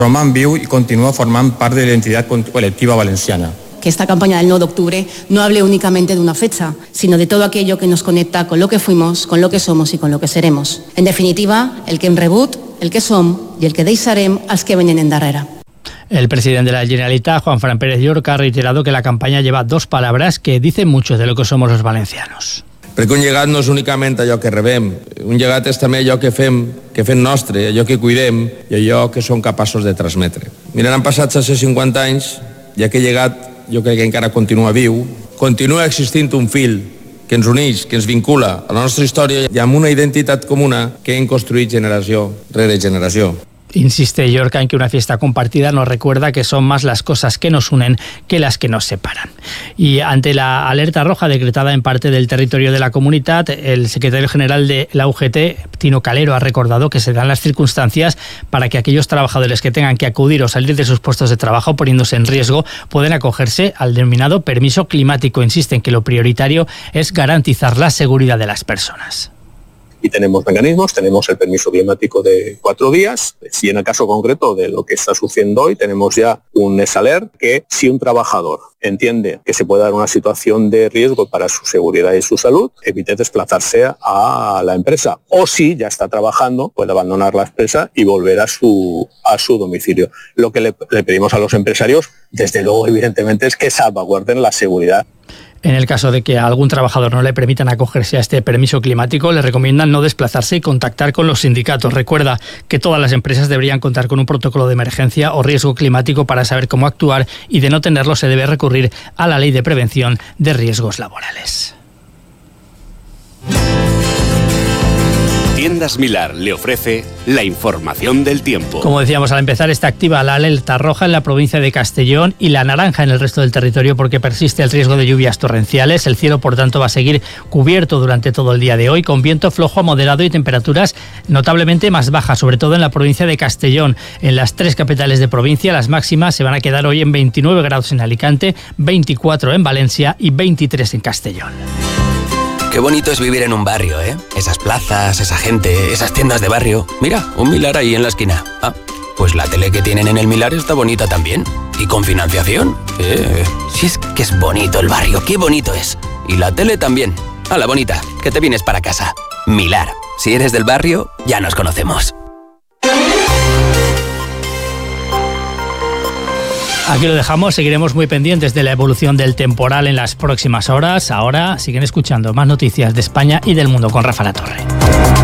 Roman viu i continua formant part de la identidad colectiva valenciana. Que esta campaña del 9 de octubre no hable únicamente de una fecha, sino de todo aquello que nos conecta con lo que fuimos, con lo que somos y con lo que seremos. En definitiva, el que hem rebut, el que som i el que deixarem als que venen endarrere. El presidente de la Generalitat, Juan Fran Pérez Llorca, ha reiterado que la campaña lleva dos palabras que dicen mucho de lo que somos los valencianos. Perquè un llegat no és únicament allò que rebem, un llegat és també allò que fem nostre, allò que cuidem i allò que som capaços de transmetre. Mira, han passat 50 anys i aquest llegat jo crec que encara continua viu, continua existint un fil que ens uneix, que ens vincula a la nostra història i amb una identitat comuna que hem construït generació rere generació. Insiste Llorca en que una fiesta compartida nos recuerda que son más las cosas que nos unen que las que nos separan. Y ante la alerta roja decretada en parte del territorio de la comunidad, el secretario general de la UGT, Tino Calero, ha recordado que se dan las circunstancias para que aquellos trabajadores que tengan que acudir o salir de sus puestos de trabajo poniéndose en riesgo pueden acogerse al denominado permiso climático. Insisten que lo prioritario es garantizar la seguridad de las personas. Y tenemos mecanismos, tenemos el permiso climático de 4 días, si en el caso concreto de lo que está sucediendo hoy, tenemos ya un ESALER que si un trabajador entiende que se puede dar una situación de riesgo para su seguridad y su salud, evite desplazarse a la empresa. O si ya está trabajando, puede abandonar la empresa y volver a su domicilio. Lo que le pedimos a los empresarios, desde luego, evidentemente, es que salvaguarden la seguridad. En el caso de que a algún trabajador no le permitan acogerse a este permiso climático, le recomiendan no desplazarse y contactar con los sindicatos. Recuerda que todas las empresas deberían contar con un protocolo de emergencia o riesgo climático para saber cómo actuar, y de no tenerlo se debe recurrir a la Ley de Prevención de Riesgos Laborales. Tiendas Milar le ofrece la información del tiempo. Como decíamos al empezar, está activa la alerta roja en la provincia de Castellón y la naranja en el resto del territorio porque persiste el riesgo de lluvias torrenciales. El cielo, por tanto, va a seguir cubierto durante todo el día de hoy, con viento flojo a moderado y temperaturas notablemente más bajas, sobre todo en la provincia de Castellón. En las 3 capitales de provincia, las máximas se van a quedar hoy en 29 grados en Alicante, 24 en Valencia y 23 en Castellón. Qué bonito es vivir en un barrio, ¿eh? Esas plazas, esa gente, esas tiendas de barrio. Mira, un Milar ahí en la esquina. Ah, pues la tele que tienen en el Milar está bonita también. Y con financiación. Si es que es bonito el barrio, qué bonito es. Y la tele también. Hala, bonita, que te vienes para casa. Milar, si eres del barrio, ya nos conocemos. Aquí lo dejamos, seguiremos muy pendientes de la evolución del temporal en las próximas horas. Ahora siguen escuchando más noticias de España y del mundo con Rafa Latorre.